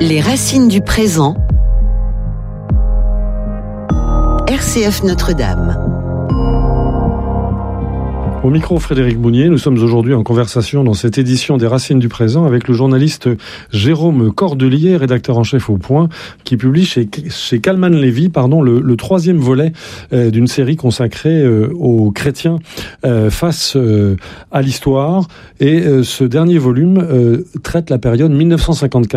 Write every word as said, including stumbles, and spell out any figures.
Les racines du présent. R C F Notre-Dame. Au micro, Frédéric Mounier, nous sommes aujourd'hui en conversation dans cette édition des Racines du Présent avec le journaliste Jérôme Cordelier, rédacteur en chef au Point, qui publie chez, chez Calman Lévy pardon, le, le troisième volet euh, d'une série consacrée euh, aux chrétiens euh, face euh, à l'histoire. Et euh, ce dernier volume euh, traite la période mille neuf cent cinquante-quatre.